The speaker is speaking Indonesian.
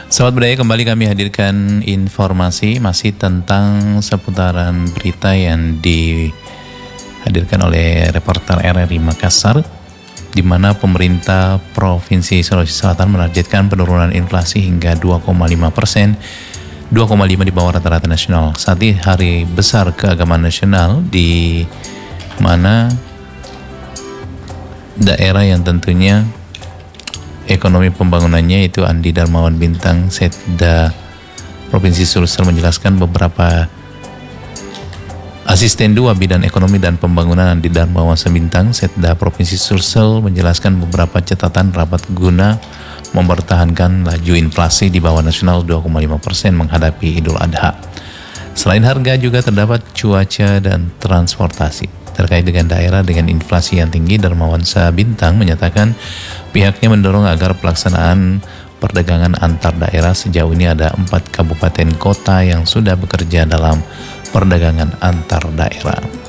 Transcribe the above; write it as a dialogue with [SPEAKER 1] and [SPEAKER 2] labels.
[SPEAKER 1] Sahabat Budaya, kembali kami hadirkan informasi masih tentang seputaran berita yang dihadirkan oleh reporter RRI Makassar, di mana pemerintah Provinsi Sulawesi Selatan menargetkan penurunan inflasi hingga 2,5%, 2,5 di bawah rata-rata nasional. Saat ini hari besar keagamaan nasional, di mana daerah yang tentunya ekonomi pembangunannya itu Andi Darmawan Bintang, Setda Provinsi Sulsel, menjelaskan beberapa asisten 2 bidang ekonomi dan pembangunan Andi Darmawan Bintang, Setda Provinsi Sulsel, menjelaskan beberapa catatan rapat guna mempertahankan laju inflasi di bawah nasional 2,5% menghadapi Idul Adha. Selain harga juga terdapat cuaca dan transportasi. Terkait dengan daerah dengan inflasi yang tinggi, Darmawan Bintang menyatakan pihaknya mendorong agar pelaksanaan perdagangan antar daerah. Sejauh ini ada 4 kabupaten kota yang sudah bekerja dalam perdagangan antar daerah.